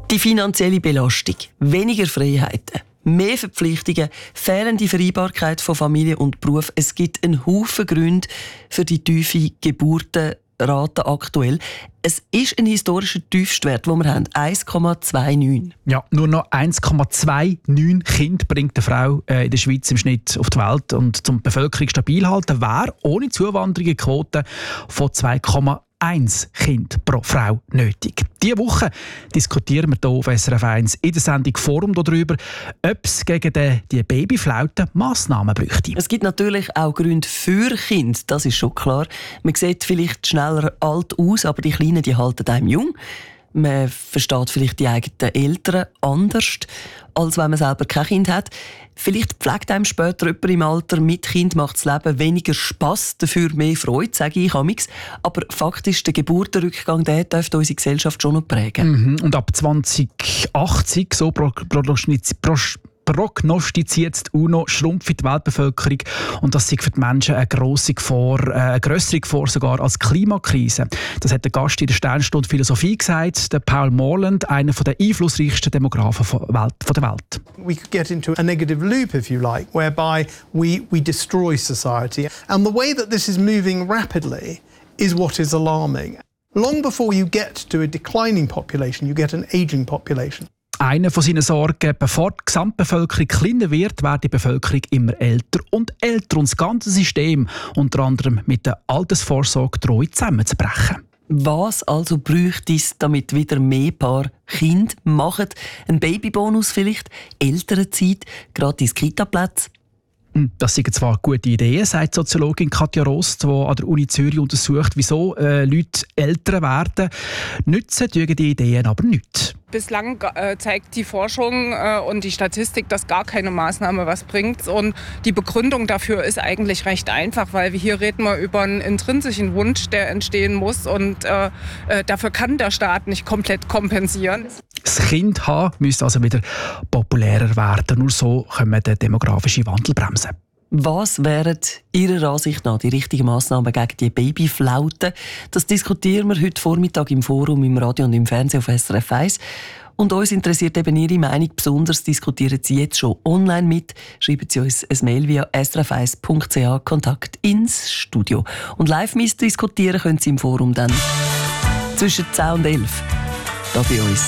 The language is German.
Die finanzielle Belastung, weniger Freiheiten, mehr Verpflichtungen, fehlende Vereinbarkeit von Familie und Beruf. Es gibt einen Haufen Gründe für die tiefe Geburtenrate aktuell. Es ist ein historischer Tiefstwert, den wir haben, 1,29. Ja, nur noch 1,29 Kinder bringt eine Frau in der Schweiz im Schnitt auf die Welt. Und zum die Bevölkerung stabil halten, wäre ohne Zuwanderung eine Quote von 2,1 Kind pro Frau nötig. Diese Woche diskutieren wir hier auf SRF 1 in der Sendung Forum darüber, ob es gegen die Babyflaute Massnahmen bräuchte. Es gibt natürlich auch Gründe für Kinder, das ist schon klar. Man sieht vielleicht schneller alt aus, aber die Kleinen die halten einem jung. Man versteht vielleicht die eigenen Eltern anders, als wenn man selber kein Kind hat. Vielleicht pflegt einem später jemand im Alter mit Kind, macht das Leben weniger Spass, dafür mehr Freude, sage ich amix. Aber faktisch, der Geburtenrückgang, der dürfte unsere Gesellschaft schon noch prägen. Und ab 2080, so prognostiziert die UNO, schrumpft die Weltbevölkerung und das ist für die Menschen eine grössere Gefahr sogar als Klimakrise. Das hat der Gast in der Sternstunde Philosophie gesagt, der Paul Morland, einer der einflussreichsten Demografen der Welt. We could get into a negative loop, if you like, whereby we destroy society. And the way that this is moving rapidly is what is alarming. Long before you get to a declining population, you get an aging population. Eine von seinen Sorgen, bevor die Gesamtbevölkerung kleiner wird, wird die Bevölkerung immer älter und älter. Und das ganze System, unter anderem mit der Altersvorsorge, droht zusammenzubrechen. Was also bräuchte es, damit wieder mehr Paar Kinder machen? Ein Babybonus vielleicht? Elternzeit? Gratis Kitaplätze? Das sind zwar gute Ideen, sagt Soziologin Katja Rost, die an der Uni Zürich untersucht, wieso Leute älter werden. Nützen tun die Ideen aber nichts. Bislang zeigt die Forschung und die Statistik, dass gar keine Maßnahme was bringt. Und die Begründung dafür ist eigentlich recht einfach, weil hier reden wir über einen intrinsischen Wunsch, der entstehen muss. Und dafür kann der Staat nicht komplett kompensieren. Das Kind haben müsste also wieder populärer werden. Nur so können wir den demografischen Wandel bremsen. Was wären Ihrer Ansicht nach die richtigen Massnahmen gegen die Babyflaute? Das diskutieren wir heute Vormittag im Forum, im Radio und im Fernsehen auf SRF 1. Und uns interessiert eben Ihre Meinung besonders. Diskutieren Sie jetzt schon online mit. Schreiben Sie uns ein Mail via srf1.ch Kontakt ins Studio. Und live diskutieren können Sie im Forum dann zwischen 10 und 11 da bei uns.